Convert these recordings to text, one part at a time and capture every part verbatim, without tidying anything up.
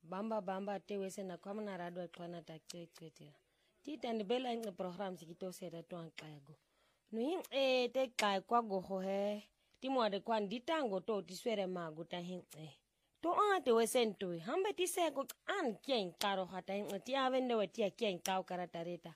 bamba bamba te wese na kwa mna radwa twana ta tsetsetela ti tani bela nge program sikito sera twan qago no hin e te qa kwa go ho he ti mo de kwan ditango to ti swere mago ta hin e to a te wese ntoi hambe ti se go an kien karo hata hin ti avende we ti kien kau karatareta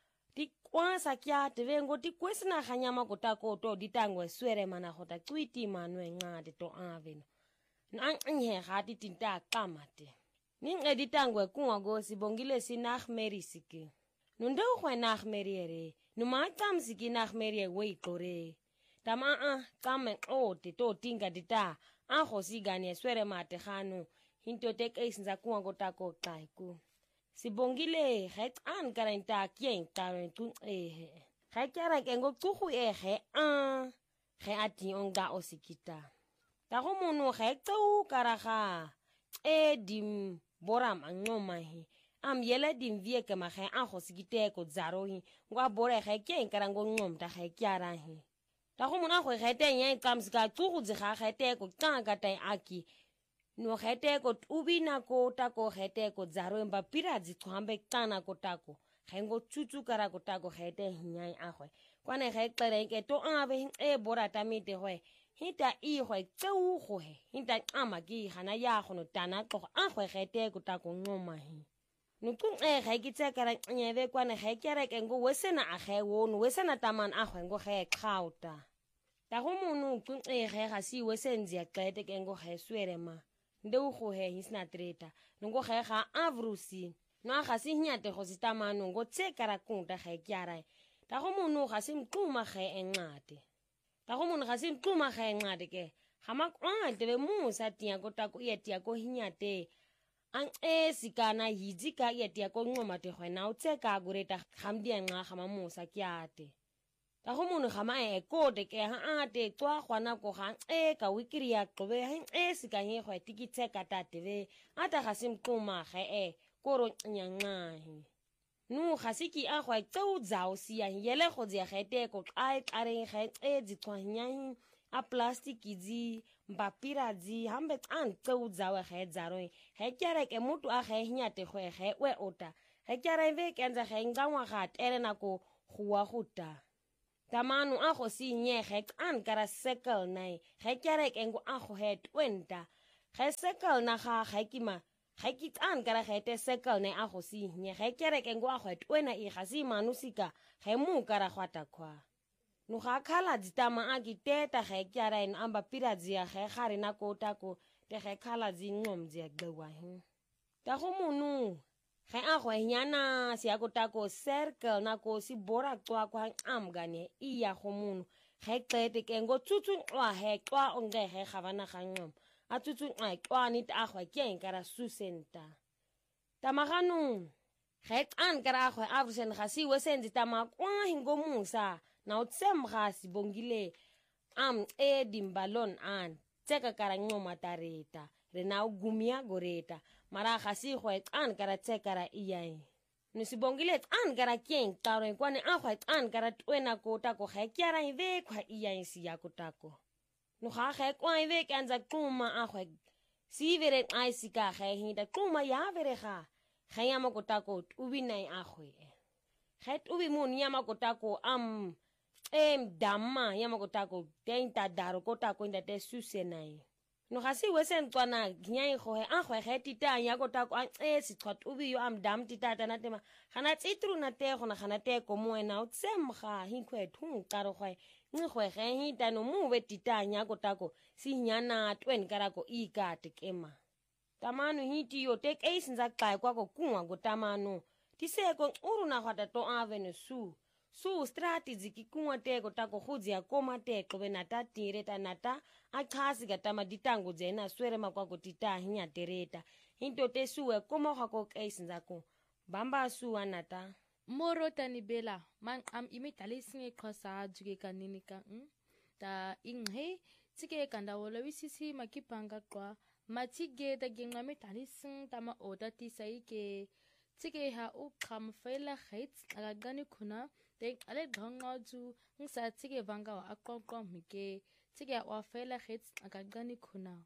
ti kwa sa kya te vengo ti kwesna khanyama go ta ko to ditango swere mana hota twiti manwe ngade to aveno nang nge hati tinta kamate ning editangwe kuwa go sibongile si Nachmeri siki nunde khwe Nachmeri ere numa tam siki Nachmeri we kore tama a kame o te to tinga dita a khosigane swere mate khanu hinto tek esinza kuwa go tako kaiku sibongile het an karenta kien karen tu e he kara kengo tsuhu e he a he ati onga osikita ta go munu ge tsu karaga e dim boram angoma hi am yele dim vie ke ma ge a go sikite ko zaro hi ngwa bore ge ke nkarango ngom ta ge kyara hi ta go muna go ge te nya kams ka tsu go ga ge te ko kanga ta aki no ge te ko ubina ko ta ko ge te ko zaro mba pirazi tshwambe kana ko ta ko ge ngo tsutsu kara ko ta ko ge te nya a go kwane ge tlere ke to ave e bora ta mite go hita i hwe tseu go he hita ama ki hana ya go no tana go a gwe gete go ta go ngoma hi no ku e ga ki tsekara nyebe kwane ga kere ke ngo wesena a ge wo no wesena taman a gwe ngo ge khauta ta go munu ku e ga ga si wesenzi ya qete ke ngo ge swere ma ndeu go he hisna treta ngo ge ga avrusi no ga si nyate go sitamano ngo tsekara kunta ga kyara ta go munu ga si mquma ge engate ta go mona ga se tluma ga engade ke hama kwa tele musa tia ko ta ko yetia ko hinyate an e sikana hijika yetia ko ngoma te khwena o tseka goreta khamdia nga khama musa kyate ta go mona gama e ko de ke ha ate tswa khwana ko ga e ka wikiria qobe ha e sikanye khwa tikitseka ta teve ata ga se mquma ga e koro nyanga hi nu khasiki a khwa tsau dzao sia yele go dze gete ko ai are ge e di twanya a plastic di mbapira di hambe an tsau dzao ge dzaro ge kere ke mutu a ge hinyate go ge we ota ge kere ve ke nza ge ngwa ga tere na ko khwa gota tamanu a go si nye ge an kara circle nai ge kere ke ngo a go he twenta ge circle na ga ge kima ga ke tsan kara ga te circle ne a go si nye ga kere ke ngwa go twena e ga si manusika ga mu kara gwata kwa no ga khala ditama a ki teta ga kyara en amba pirazi ya ga gare na ko ta ko te ga khala zi ngom zi gwa hi ta go munu ga a go nyana si a ko ta ko circle na ko si bora kwa kwa am gane i ya go munu ga qete ke ngo tsutsu wa he kwa onge ga ga bana ga ngom a tutsu ai kwani ta khwa ke nkara susenta tamaganu ge an kara khwa avsen ga si wesenzi tama kwa hingo musa na utsem ga si bongile am e dimbalon an tseka kara ngoma tareta re na ugumia goreta mara ga si khwa an kara tsekara iyai no si bongile an kara ke nkaro kwani a khwa an kara twena ko ta ko ga kyara ive khwa iyai si ya ko ta ko no ga ge kwa ive kanza kuma a khwe si vere ai sika ge hinda kuma ya vere ga ga ya makota ko ubi nai a khwe ge ubi mun ya makota ko am em damma ya makota ko tenta daro kota ko inda te susenai no ga si wesen tswana nya go he a khwe ge tita ya kota ko e si tswat ubi yo am dam tita ta na tema gana tsitru na te go na gana te ko mo ena o tsem ga hinkwe thung karo khwe ngi khwe ge hita no mu betita nya kota ko si nyana twen karako i ka te kema tamanu hiti yo tek e sinza kai kwa ko kunwa go tamanu ti se ko uru na khata to avene su su strategy ki kunwa te ko ta ko khudzi ya koma te ko bena ta tire ta nata a khasi ga tama ditango dzena swere makwa ko tita hinya tereta hinto te suwe koma ga ko ke sinza ko bamba su anata moro tani bela man am imitali singe khosa juge kanini ka hm ta inghe tsike kanda wolo wisisi makipanga kwa matige da genga mitali sing tama oda ti sai ke tsike ha u kham fela khait aga gani khuna te ale ghanga ju ngsa tsike vanga wa akko mike tsike wa fela khait aga gani khuna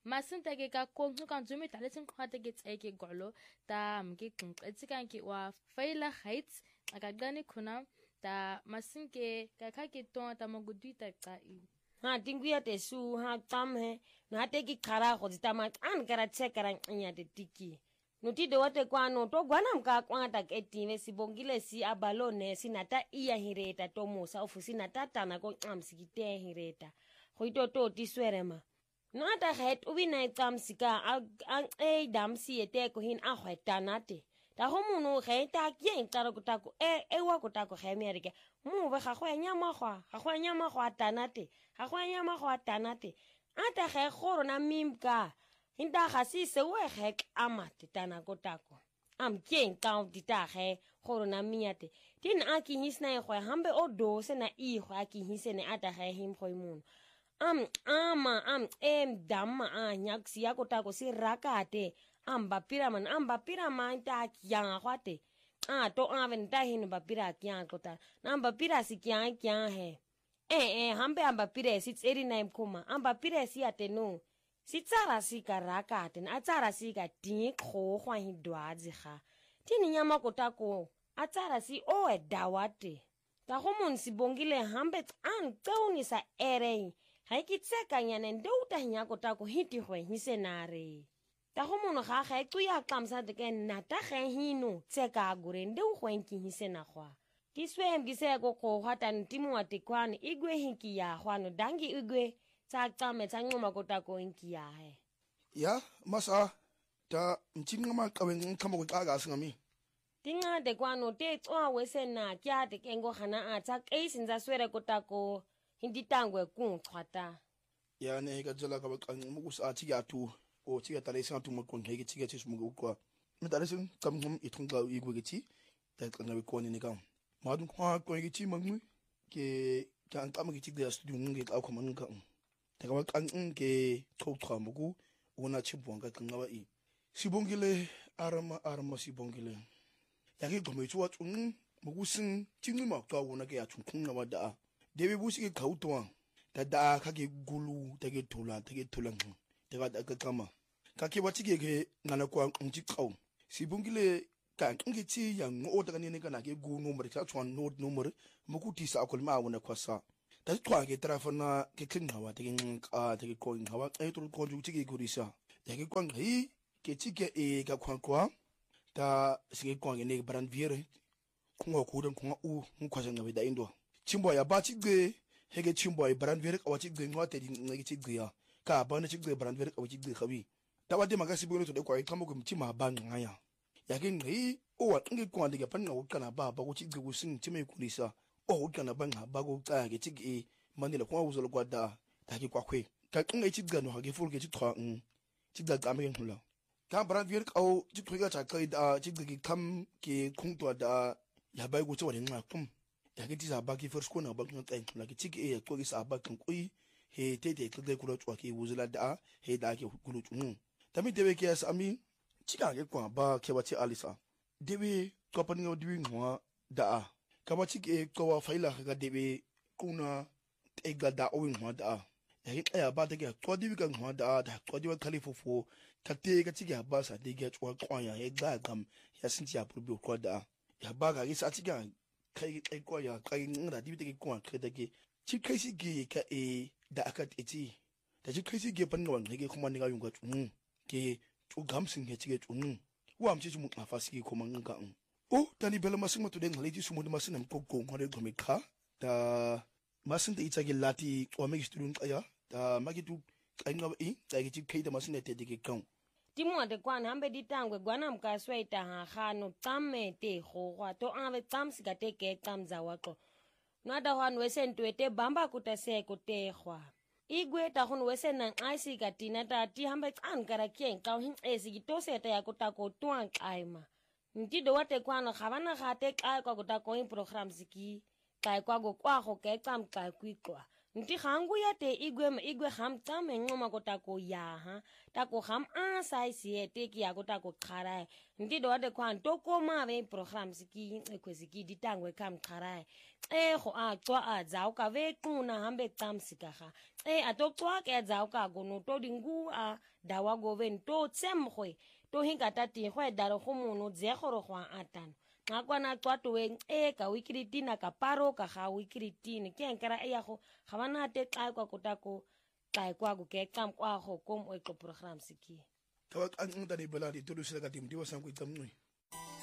masinta ke ka kong kan zumi tale sin khwata ke tseke golo ta mke qetsi kan ke wa faila heights aka gani khuna ta masinke ka kha ke to ta mogudi ta qai ha tinguya te su ha tam he na te ki khara go tsa ma an kara tsekara nya te tiki no ti de wate kwano to gwana mka kwata ke tive sibongile si abalone sinata iya hireta to musa ofusi natata na ko amsikite hireta go itoto tiswerema no ata het ubi na tsamsika a e damsi ete ko hin a hwetanate ta go mono ge ta ke ntara go tako e e wa go tako ge mereke mo be ga go nyama gwa ga go nyama gwa tanate ga go nyama gwa tanate ata ge go rona mimka hinda ga si se we ge amate tana go tako am ke ka dita ge go rona miate tin a ki hisna go hambe o do se na i go a ki hisene ata ge him go mono am ama am em damma anya sia kota ko si rakate am bapira man am bapira man ta kyang kwate a to aven ta hin bapira kyang kota nam bapira si kyang kyang he eh eh hambe am bapira si tseri na imkoma am bapira si ateno si tsara si ka rakate na tsara si ka tin kho khwa hi dwazi ga tini nyama kota ko a tsara si o e dawate ta go mon si bongile hambe an tsauni sa ere ga ke tseka nyane ndo uta nya go ta go hiti go hisenare ta go mono ga ga tsu ya kamsa de ke nata ga hino tseka gore ndo go enki hisena gwa ke swem ke se go go hata ntimo wa tekwane igwe hinki ya gwano dangi igwe tsa tsame tsa ngoma go ta go enki ya he ya masa ta ntsinga ma kawen kama go tsaga singami tinga de kwano te tswa wesena kya de kengo gana a tsa ke sinza swere go ta go hindi tangwe kung twata ya ne ga jala ka ba kan mu sa ti ya tu o ti ya tale sa tu mo kon ke ti ga ti su mo ko mi tale sin kam ngam itun ga i go ti ta kan ga ko ni ne kam ma dun ko ko ke ti mang ke kan kam ke ti ga studio ngi ka ko man ka ta ga kan ke to to mo ku ona chi bonga kan ga i sibongile arama arama sibongile ya ke go me chu wa tun mo ku sin ti ni ma to wona ke ya tun kun na wa da dewe busi ke kautoa tada kake gulu take tola take tola daga daga kama kake wati ke ngana kwa nji kau sibungile ka ngi ti yang o daga ne kana ke gu number ta twan note number mukuti sa akol ma wona kwasa ta twa ke trafana ke kin hawa take ka take ko hawa ai to ko ju ti ke gurisa ya ke kwa ngi ke ti ke e ka kwa kwa ta singe kwa ne brand viere kungo kudan kunga u nkwasa ngabe da indo chimbo ya ba chigbe hege chimbo ya brand vere ka chigbe ngwate di ngege chigbe ya ka ba na chigbe brand vere ka chigbe khabi ta wade magasi bolo to de kwa kamo ko mtima ba ngaya ya ke ngi o wa ngi kwa de pan ngawo kana ba ba ko chigbe ko sin chime kulisa o kana ba nga ba ko ta ge chigbe manila kwa uzo lo kwada ta ke kwa kwe ka ngi chigbe no hage ful ke chitwa n chigbe ka me ngula ka brand vere ka o chitwa ga ta kai da chigbe ki kam ke kungtwa da ya bai go twa de ngwa kum ya ke tisa ba ke first ko na ba kan tsayin la ke tike e ko ke sa ba kan koi he tete ke ga kula tswa ke wuzula da he da ke kulu tunu tami dewe ke as ami chika ke kwa ba ke ba ti alisa dewe ko pa ngo diwi ngwa da ka ba tike ko wa faila ga dewe kuna e ga da o ngwa da ya ke ya ba de ke to diwi kan ngwa da da to diwi kalifofo ka te ka tike ba sa de ke tswa kwa ya he ga gam ya sinti ya probi ko da ya ba ga isa tike kai kai kwa ya kai ngada dibi take kwa kai take ci kai si ge ka e da aka eti da ci kai si ge ban wan ge kuma ni ga yunga tun ke to gamsin ge ci ge tun wa am ci mu afa si kuma nga un o tani bela masin mutu den haliti su mu da masin ko ko ngore go me ka da masin da ita ge lati o me student aya da magitu kai nga e da ge ci kai da masin da te ge kan timo de kwana hambe ditangwe gwana mkasweta ha khano tame te khogwa to ave tsamsi ka te ke tsamza waqo nada hwan wesentwe te bamba kutase ko te khwa igwe ta hon wesena aisi ka tina ta ti hambe kan kara kien ka hin esi ki to seta ya kota ko tuan kaima ntido wate kwana khabana ga te kai kwa kota ko in program siki kai kwa go kwa go ke tsam kai kwikwa nti gangu ya te igwe igwe ham tame ngoma ko tako ya ha tako ham a sai si te ki ya ko tako khara nti do de kwan to ko ma ve program siki ekwesiki ditangwe kam khara e go a tswa a za ka ve kuna hambe tamsika ga e a to tswa ke za ka go no to dingu a dawa go ven to tsemgwe to hinga tati go da go mono dze gore go a atana nga kwana twatweng e ka wikiritina ka paro ka ga wikiritini ke nkara e ya go ga bana te tla kwa kotako tla kwa go ke kam kwa go kom o e program siki ka ba ka ngta di bela di to lu sela ka tim di wa sang ku tsamnwe